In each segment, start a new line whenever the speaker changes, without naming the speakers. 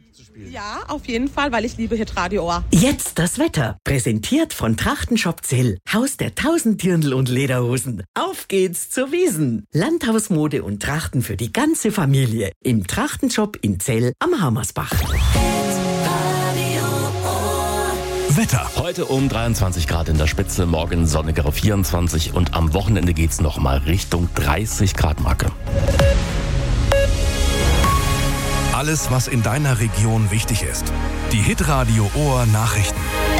mitzuspielen?
Ja, auf jeden Fall, weil ich liebe Hitradio Ohr.
Jetzt das Wetter. Präsentiert von Trachtenshop Zell. Haus der 1000 Dirndl und Lederhosen. Auf geht's zur Wiesn. Landhausmode und Trachten für die ganze Familie. Im Trachtenshop in Zell am Hammersbach.
Wetter. Heute um 23 Grad in der Spitze, morgen sonnigere 24 und am Wochenende geht's nochmal Richtung 30 Grad Marke.
Alles, was in deiner Region wichtig ist. Die Hitradio Ohr Nachrichten.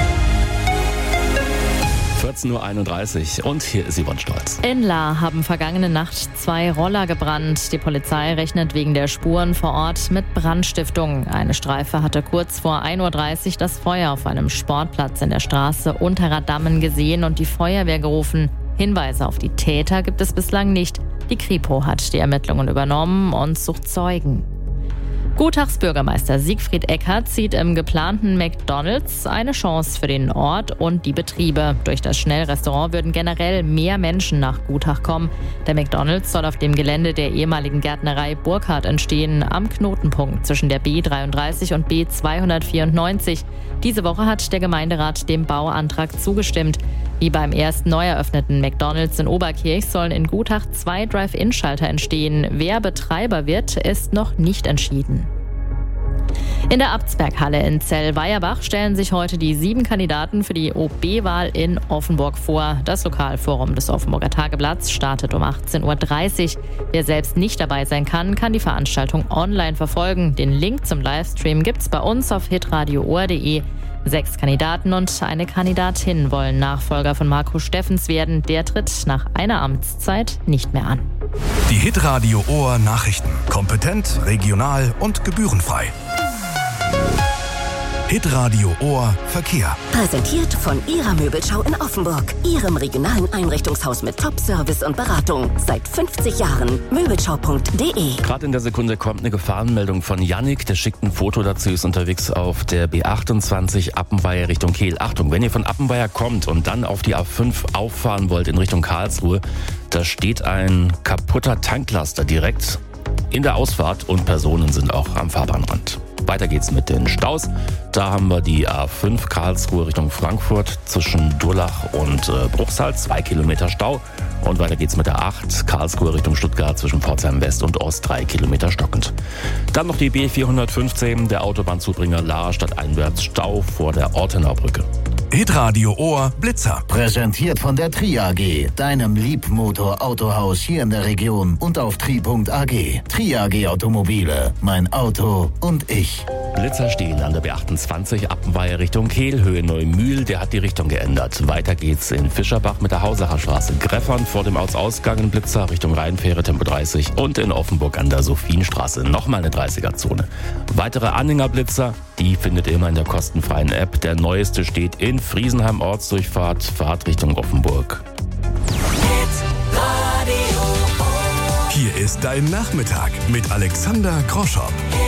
14.31 Uhr und hier ist Yvonne Stolz.
In Lahr haben vergangene Nacht 2 Roller gebrannt. Die Polizei rechnet wegen der Spuren vor Ort mit Brandstiftung. Eine Streife hatte kurz vor 1.30 Uhr das Feuer auf einem Sportplatz in der Straße Unterradammen gesehen und die Feuerwehr gerufen. Hinweise auf die Täter gibt es bislang nicht. Die Kripo hat die Ermittlungen übernommen und sucht Zeugen. Gutachs Bürgermeister Siegfried Eckert sieht im geplanten McDonald's eine Chance für den Ort und die Betriebe. Durch das Schnellrestaurant würden generell mehr Menschen nach Gutach kommen. Der McDonald's soll auf dem Gelände der ehemaligen Gärtnerei Burkhardt entstehen, am Knotenpunkt zwischen der B33 und B294. Diese Woche hat der Gemeinderat dem Bauantrag zugestimmt. Wie beim erst neu eröffneten McDonald's in Oberkirch sollen in Gutach 2 Drive-In-Schalter entstehen. Wer Betreiber wird, ist noch nicht entschieden. In der Abtsberghalle in Zell-Weierbach stellen sich heute die 7 Kandidaten für die OB-Wahl in Offenburg vor. Das Lokalforum des Offenburger Tageblatts startet um 18.30 Uhr. Wer selbst nicht dabei sein kann, kann die Veranstaltung online verfolgen. Den Link zum Livestream gibt's bei uns auf hitradioohr.de. 6 Kandidaten und eine Kandidatin wollen Nachfolger von Marco Steffens werden. Der tritt nach einer Amtszeit nicht mehr an.
Die Hitradio Ohr Nachrichten. Kompetent, regional und gebührenfrei. Hitradio Ohr Verkehr.
Präsentiert von Ihrer Möbelschau in Offenburg. Ihrem regionalen Einrichtungshaus mit Top-Service und Beratung. Seit 50 Jahren. Möbelschau.de.
Gerade in der Sekunde kommt eine Gefahrenmeldung von Yannick. Der schickt ein Foto dazu, ist unterwegs auf der B28 Appenweier Richtung Kehl. Achtung, wenn ihr von Appenweier kommt und dann auf die A5 auffahren wollt in Richtung Karlsruhe, da steht ein kaputter Tanklaster direkt in der Ausfahrt und Personen sind auch am Fahrbahnrand. Weiter geht's mit den Staus. Da haben wir die A5 Karlsruhe Richtung Frankfurt zwischen Durlach und Bruchsal, 2 Kilometer Stau. Und weiter geht's mit der 8 Karlsruhe Richtung Stuttgart zwischen Pforzheim West und Ost, 3 Kilometer stockend. Dann noch die B415, der Autobahnzubringer Lahr stadteinwärts, Stau vor der Ortenauer Brücke.
Hitradio Ohr Blitzer.
Präsentiert von der Tri AG, deinem Liebmotor-Autohaus hier in der Region und auf tri.ag. Tri AG Automobile, mein Auto und ich.
Blitzer stehen an der B28 Appenweier Richtung Kehl, Höhe Neumühl, der hat die Richtung geändert. Weiter geht's in Fischerbach mit der Hausacher Straße. Greffern vor dem Ortsausgang in Blitzer Richtung Rheinfähre Tempo 30 und in Offenburg an der Sophienstraße nochmal eine 30er-Zone. Weitere Anhängerblitzer, die findet ihr immer in der kostenfreien App. Der neueste steht in Friesenheim Ortsdurchfahrt, Fahrt Richtung Offenburg.
Hier ist dein Nachmittag mit Alexander Groschow.